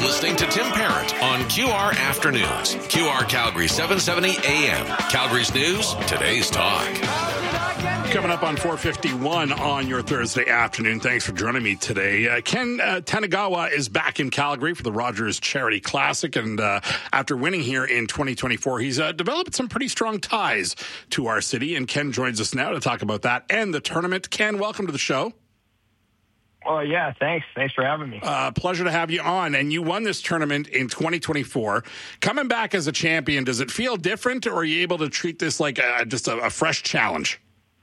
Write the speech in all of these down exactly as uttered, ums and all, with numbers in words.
listening to Tim Parent on Q R Afternoons. Q R Calgary seven seventy A M. Calgary's news, today's talk. Coming up on four fifty-one on your Thursday afternoon. Thanks for joining me today. Uh, Ken uh, Tanigawa is back in Calgary for the Rogers Charity Classic, and uh, after winning here in twenty twenty-four, he's uh, developed some pretty strong ties to our city, and Ken joins us now to talk about that and the tournament. Ken, welcome to the show. Oh, yeah, thanks. Thanks for having me. Uh, pleasure to have you on. And you won this tournament in twenty twenty-four. Coming back as a champion, does it feel different, or are you able to treat this like a, just a, a fresh challenge?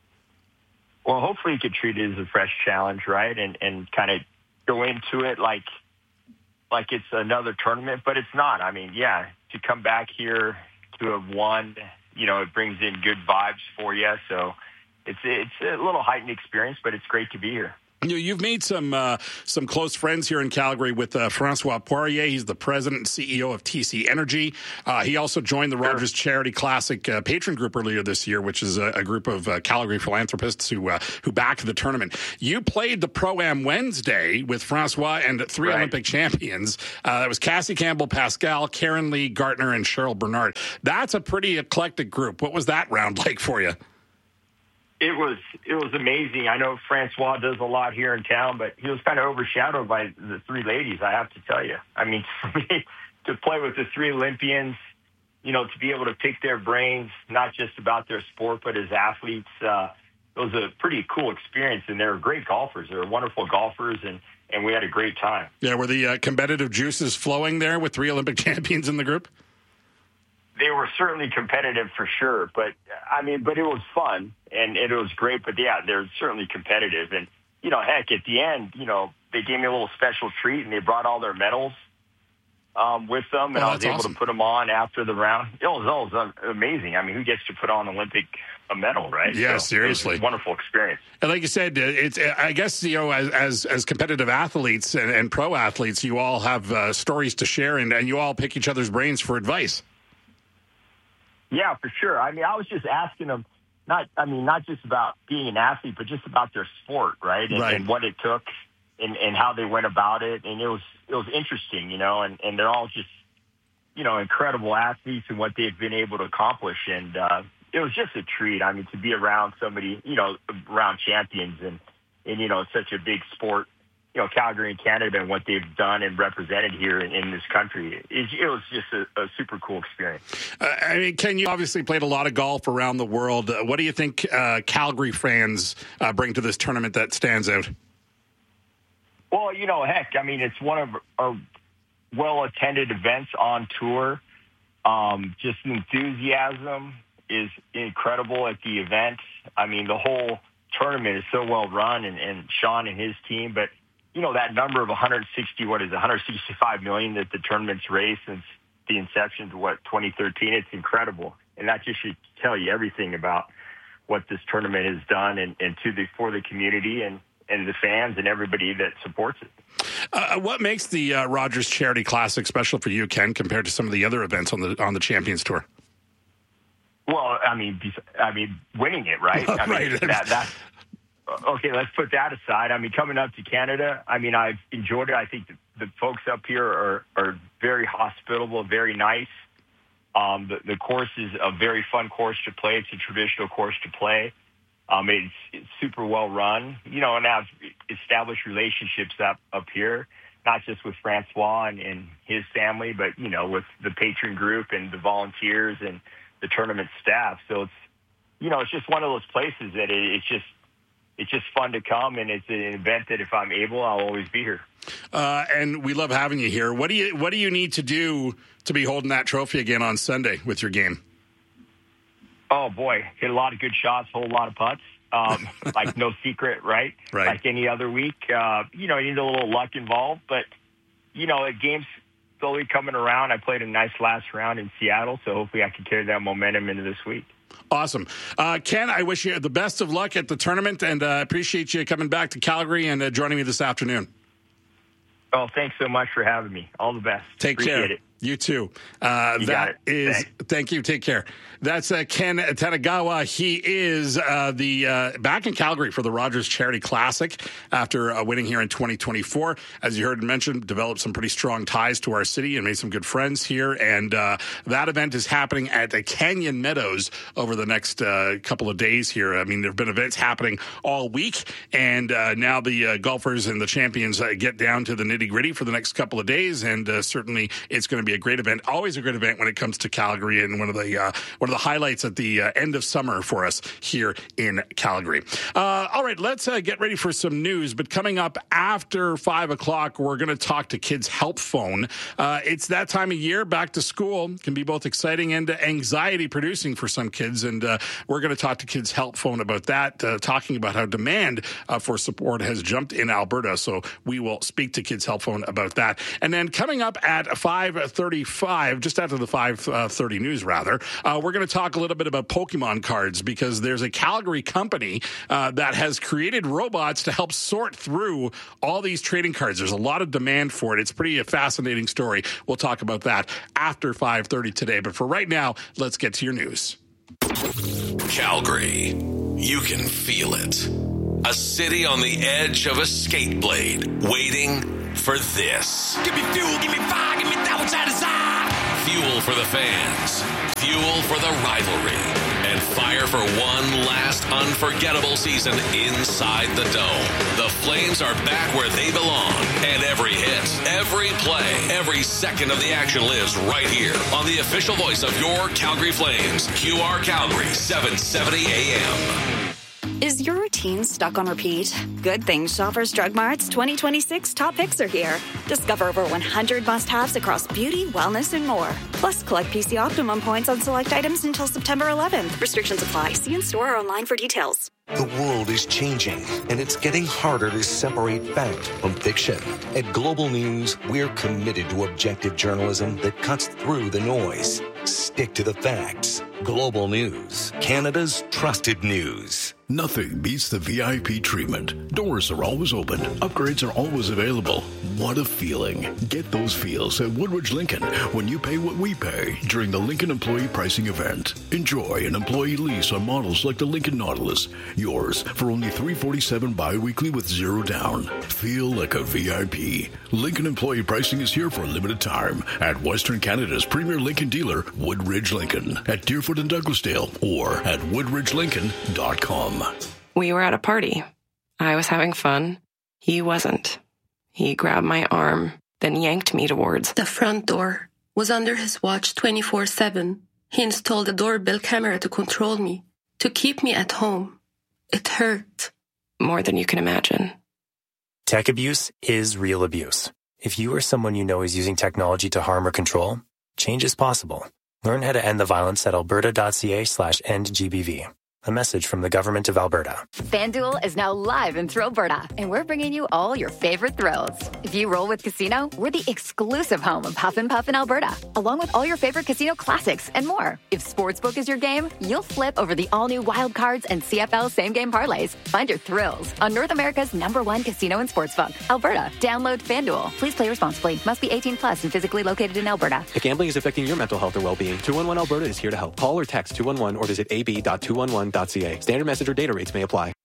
Well, hopefully you could treat it as a fresh challenge, right? And and kind of go into it like like it's another tournament, but it's not. I mean, yeah, to come back here to have won, you know, it brings in good vibes for you. So it's it's a little heightened experience, but it's great to be here. You, you've made some uh, some close friends here in Calgary with uh, Francois Poirier. He's the president and C E O of T C Energy. Uh, he also joined the sure. Rogers Charity Classic uh, patron group earlier this year, which is a, a group of uh, Calgary philanthropists who uh, who back the tournament. You played the Pro-Am Wednesday with Francois and three right. Olympic champions. Uh, that was Cassie Campbell, Pascal, Karen Lee, Gartner, and Cheryl Bernard. That's a pretty eclectic group. What was that round like for you? It was it was amazing. I know Francois does a lot here in town, but he was kind of overshadowed by the three ladies, I have to tell you. I mean, for me, to play with the three Olympians, you know, to be able to pick their brains, not just about their sport, but as athletes, uh, it was a pretty cool experience. And they're great golfers. They're wonderful golfers, and, and we had a great time. Yeah, were the uh, competitive juices flowing there with three Olympic champions in the group? They were certainly competitive for sure, but I mean, but it was fun and it was great. But yeah, they're certainly competitive. And, you know, heck, at the end, you know, they gave me a little special treat and they brought all their medals um, with them. And oh, I was able awesome. to put them on after the round. It was, it was amazing. I mean, who gets to put on an Olympic a medal, right? Yeah, so seriously. It was a wonderful experience. And like you said, it's, I guess, you know, as as, as competitive athletes and, and pro athletes, you all have uh, stories to share and, and you all pick each other's brains for advice. Yeah, for sure. I mean, I was just asking them, not, I mean, not just about being an athlete, but just about their sport, right? And, right. and what it took and, and how they went about it. And it was, it was interesting, you know, and, and they're all just, you know, incredible athletes and what they've been able to accomplish. And uh, it was just a treat. I mean, to be around somebody, you know, around champions and, and, you know, such a big sport, you know, Calgary and Canada and what they've done and represented here in, in this country. It, it was just a, a super cool experience. Uh, I mean, Ken, you obviously played a lot of golf around the world. Uh, what do you think uh, Calgary fans uh, bring to this tournament that stands out? Well, you know, heck, I mean, it's one of our well-attended events on tour. Um, just the enthusiasm is incredible at the event. I mean, the whole tournament is so well run, and, and Sean and his team, but you know, that number of one hundred sixty, what is it, one hundred sixty-five million that the tournament's raised since the inception to what, twenty thirteen, it's incredible. And that just should tell you everything about what this tournament has done and, and to the, for the community and, and the fans and everybody that supports it. Uh, what makes the uh, Rogers Charity Classic special for you, Ken, compared to some of the other events on the, on the Champions Tour? Well, I mean, I mean, winning it, right? I mean, right. that, that's, okay, let's put that aside. I mean, coming up to Canada, I mean, I've enjoyed it. I think the, the folks up here are, are very hospitable, very nice. Um, the, the course is a very fun course to play. It's a traditional course to play. Um, it's, it's super well run, you know, and I've established relationships up, up here, not just with Francois and, and his family, but, you know, with the patron group and the volunteers and the tournament staff. So it's, you know, it's just one of those places that it, it's just, it's just fun to come, and it's an event that if I'm able, I'll always be here. Uh, and we love having you here. What do you What do you need to do to be holding that trophy again on Sunday with your game? Oh boy, hit a lot of good shots, hold a lot of putts. Um, like no secret, right? Right. Like any other week, uh, you know, you need a little luck involved, but you know, the game's slowly coming around. I played a nice last round in Seattle, so hopefully I can carry that momentum into this week. Awesome. Uh, Ken, I wish you the best of luck at the tournament, and I uh, appreciate you coming back to Calgary and uh, joining me this afternoon. Oh, thanks so much for having me. All the best. Take Appreciate care. it. You too. Uh, you that is, Thanks. Thank you. Take care. That's uh, Ken Tanigawa. He is uh, the uh, back in Calgary for the Rogers Charity Classic after uh, winning here in twenty twenty-four. As you heard mentioned, developed some pretty strong ties to our city and made some good friends here. And uh, that event is happening at the Canyon Meadows over the next uh, couple of days here. I mean, there have been events happening all week, and uh, now the uh, golfers and the champions uh, get down to the nitty-gritty for the next couple of days. And uh, certainly, it's going to be a great event. Always a great event when it comes to Calgary, and one of the uh, one of the highlights at the uh, end of summer for us here in Calgary. Uh, all right, let's uh, get ready for some news. But coming up after five o'clock, we're going to talk to Kids Help Phone. Uh, it's that time of year. Back to school can be both exciting and anxiety-producing for some kids, and uh, we're going to talk to Kids Help Phone about that, uh, talking about how demand uh, for support has jumped in Alberta. So we will speak to Kids Help Phone about that. And then coming up at five thirty-five, just after the five thirty news, rather, uh, we're going to talk a little bit about Pokemon cards, because there's a Calgary company uh, that has created robots to help sort through all these trading cards. There's a lot of demand for it. It's pretty a fascinating story. We'll talk about that after five thirty today. But for right now, let's get to your news. Calgary, you can feel it. A city on the edge of a skate blade, waiting for this. Give me fuel, give me fire, give me that which I desire. Fuel for the fans, fuel for the rivalry, and fire for one last unforgettable season inside the Dome. The Flames are back where they belong, and every hit, every play, every second of the action lives right here on the official voice of your Calgary Flames, Q R Calgary, seven seventy A M. Is your routine stuck on repeat? Good thing Shoppers Drug Mart's twenty twenty-six top picks are here. Discover over one hundred must-haves across beauty, wellness, and more. Plus, collect P C Optimum points on select items until September eleventh. Restrictions apply. See in store or online for details. The world is changing, and it's getting harder to separate fact from fiction. At Global News, we're committed to objective journalism that cuts through the noise. Stick to the facts. Global News, Canada's trusted news. Nothing beats the V I P treatment. Doors are always open. Upgrades are always available. What a feeling. Get those feels at Woodridge Lincoln when you pay what we pay during the Lincoln Employee Pricing Event. Enjoy an employee lease on models like the Lincoln Nautilus. Yours for only three hundred forty-seven dollars bi-weekly with zero down. Feel like a V I P. Lincoln Employee Pricing is here for a limited time at Western Canada's premier Lincoln dealer, Woodridge Lincoln, at Deerfoot and Douglasdale, or at woodridge lincoln dot com. We were at a party. I was having fun. He wasn't. He grabbed my arm, then yanked me towards the front door. Was under his watch twenty-four seven. He installed a doorbell camera to control me, to keep me at home. It hurt. More than you can imagine. Tech abuse is real abuse. If you or someone you know is using technology to harm or control, change is possible. Learn how to end the violence at alberta.ca slash end GBV. A message from the Government of Alberta. FanDuel is now live in Thrillberta, and we're bringing you all your favorite thrills. If you roll with Casino, we're the exclusive home of Huff and Puff in Alberta, along with all your favorite casino classics and more. If Sportsbook is your game, you'll flip over the all-new Wild Cards and C F L same-game parlays. Find your thrills on North America's number one casino and sportsbook, Alberta. Download FanDuel. Please play responsibly. Must be eighteen plus and physically located in Alberta. If gambling is affecting your mental health or well-being, two one one Alberta is here to help. Call or text two one one or visit a b dot two one one dot c a. Standard message or data rates may apply.